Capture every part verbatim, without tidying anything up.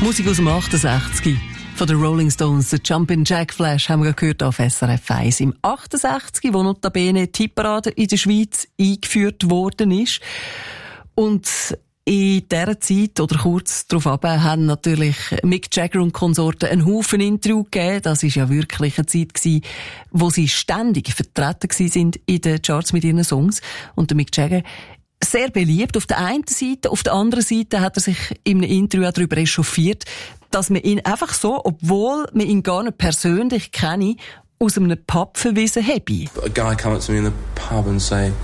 Musik aus dem achtundsechzig von den Rolling Stones, der Jumpin' Jack Flash, haben wir gehört auf S R F eins. Im achtundsechzig, wo notabene die Hitparade in der Schweiz eingeführt worden ist. Und in dieser Zeit, oder kurz darauf ab, haben natürlich Mick Jagger und Konsorten einen Haufen Interview gegeben. Das war ja wirklich eine Zeit gewesen, wo sie ständig vertreten sind in den Charts mit ihren Songs. Und der Mick Jagger, sehr beliebt auf der einen Seite, auf der anderen Seite hat er sich in einem Interview auch darüber echauffiert, dass man ihn einfach so, obwohl man ihn gar nicht persönlich kenne, aus einem Pub verwiesen habe. A guy come up to me in the pub and say,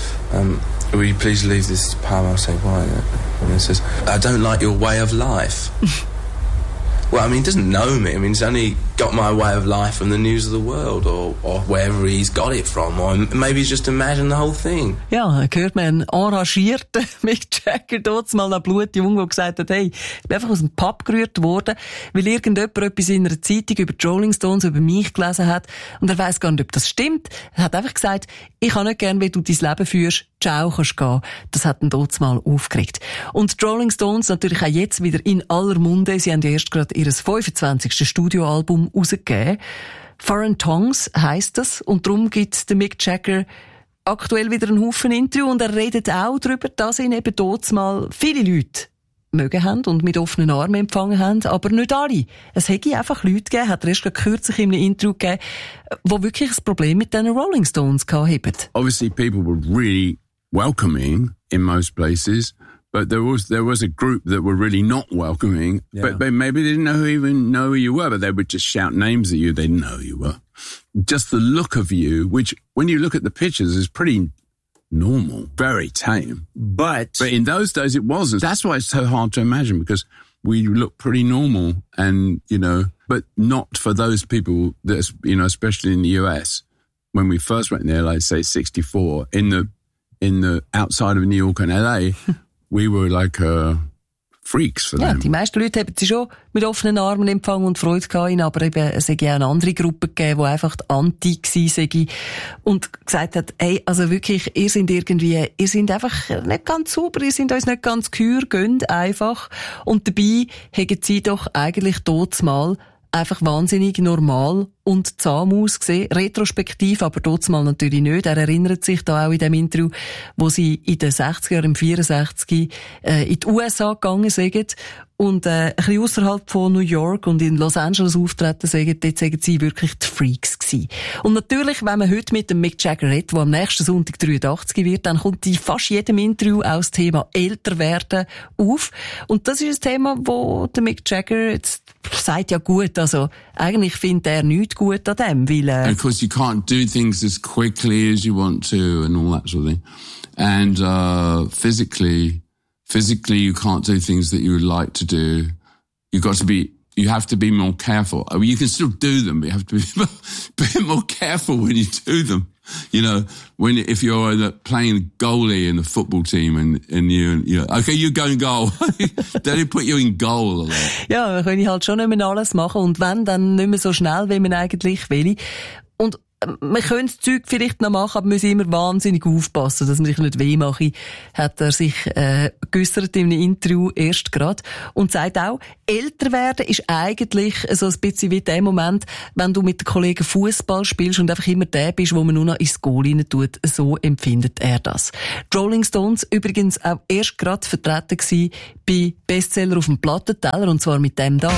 um, will you please leave this pub? I'll say, why? And he says, I don't like your way of life. Well, I mean, he doesn't know me. I mean, he's only got my way of life from the news of the world or, or wherever he's got it from. Or maybe he's just imagined the whole thing. Ja, hört man einen enragierten Mick Jagger dort mal nach blutjung, der gesagt hat, hey, ich bin einfach aus dem Pub gerührt worden, weil irgendjemand etwas in einer Zeitung über die Rolling Stones, über mich gelesen hat. Und er weiss gar nicht, ob das stimmt. Er hat einfach gesagt, ich kann nicht gern, wie du dein Leben führst. Ciao, kannst gehen. Das hat ihn dort mal aufgeregt. Und die Rolling Stones natürlich auch jetzt wieder in aller Munde. Sie haben ja erst gerade ihr fünfundzwanzigste Studioalbum rausgegeben. Foreign Tongues heisst das. Und darum gibt der Mick Jagger aktuell wieder einen Haufen Interview. Und er redet auch darüber, dass ihn eben dort mal viele Leute mögen haben und mit offenen Armen empfangen haben, aber nicht alle. Es hätte einfach Leute gegeben, hat er erst kürzlich in einem Interview gegeben, die wirklich ein Problem mit den Rolling Stones hatten. Obviously people were really welcoming in most places, but there was there was a group that were really not welcoming, yeah. but, but maybe they didn't know who, even know who you were, but they would just shout names at you. They didn't know who you were. Just the look of you, which when you look at the pictures is pretty normal, very tame. But but in those days it wasn't. That's why it's so hard to imagine, because we look pretty normal, and you know, but not for those people that, you know, especially in the U S. When we first went there, like say sixty-four, in the in the outside of New York and L A, we were like uh, freaks for ja, them. Die meisten Leute haben sie schon mit offenen Armen empfangen und Freude gehabt, aber eben, es hätte ja eine andere Gruppe gegeben, die einfach die Anti war und gesagt hat, hey, also wirklich, ihr seid irgendwie, ihr seid einfach nicht ganz sauber, ihr seid uns nicht ganz gehör, gönnt einfach. Und dabei haben sie doch eigentlich dort mal einfach wahnsinnig normal und zahm ausgesehen. Retrospektiv, aber trotzdem mal natürlich nicht. Er erinnert sich da auch in dem Interview, wo sie in den sechziger Jahren, im vierundsechzig, äh, in die U S A gegangen sind und äh, ein bisschen ausserhalb von New York und in Los Angeles auftreten sind, dort sind sie wirklich die Freaks gewesen. Und natürlich, wenn man heute mit dem Mick Jagger redet, der am nächsten Sonntag dreiundachtzig wird, dann kommt in fast jedem Interview auch das Thema älter werden auf. Und das ist ein Thema, wo der Mick Jagger jetzt sagt, ja gut, also eigentlich findet er nichts gut an dem, weil äh, of course you can't do things as quickly as you want to and all that sort of thing. And uh physically physically you can't do things that you would like to do. You've got to be you have to be more careful. I mean, you can still do them, but you have to be a bit more careful when you do them. You know, when if you're the, playing goalie in the football team and and you you know, okay, you go in goal. They put you in goal a lot. Ja, man kann halt schon nicht mehr alles machen und wenn, dann nicht mehr so schnell, wie man eigentlich will. Und man könnte das Zeug vielleicht noch machen, aber man muss immer wahnsinnig aufpassen, dass man sich nicht weh mache, hat er sich äh, geäussert in einem Interview erst gerade. Und sagt auch, älter werden ist eigentlich so ein bisschen wie der Moment, wenn du mit den Kollegen Fußball spielst und einfach immer der bist, wo man nur noch ins Goal rein tut. So empfindet er das. Die Rolling Stones übrigens auch erst gerade vertreten gewesen bei Bestseller auf dem Plattenteller, und zwar mit dem da.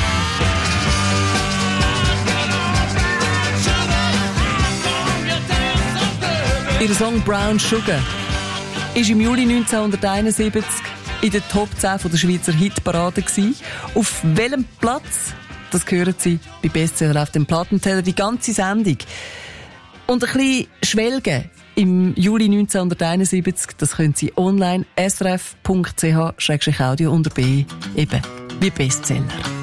Ihr Song Brown Sugar ist im Juli neunzehnhunderteinundsiebzig in der Top zehn der Schweizer Hitparade gewesen. Auf welchem Platz? Das hören Sie bei Bestseller auf dem Plattenteller, die ganze Sendung. Und ein bisschen schwelgen im Juli neunzehnhunderteinundsiebzig, das können Sie online srf punkt c h slash audio unter B, eben wie Bestseller.